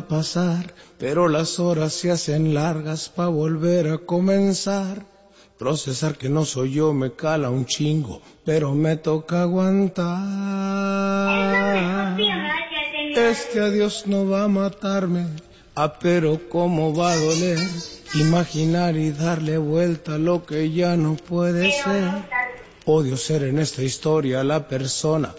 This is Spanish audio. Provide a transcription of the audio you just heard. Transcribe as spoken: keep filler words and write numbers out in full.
a pasar, pero las horas se hacen largas pa' volver a comenzar. Procesar que no soy yo me cala un chingo, pero me toca aguantar. Este adiós no va a matarme, ah, pero cómo va a doler. Imaginar y darle vuelta a lo que ya no puede ser. Odio ser en esta historia la persona